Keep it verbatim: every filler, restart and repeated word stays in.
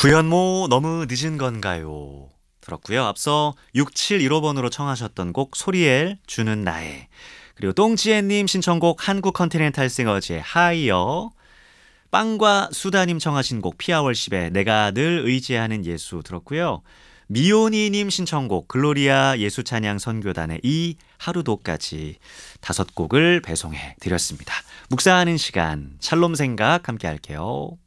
구현모 너무 늦은 건가요? 들었고요. 앞서 육칠일오 번으로 청하셨던 곡 소리엘 주는 나의, 그리고 똥지혜님 신청곡 한국 컨티넨탈 싱어즈의 하이어, 빵과 수다님 청하신 곡 피아월십의 내가 늘 의지하는 예수 들었고요. 미오니님 신청곡 글로리아 예수찬양 선교단의 이 하루도까지 다섯 곡을 배송해 드렸습니다. 묵상하는 시간 샬롬 생각 함께 할게요.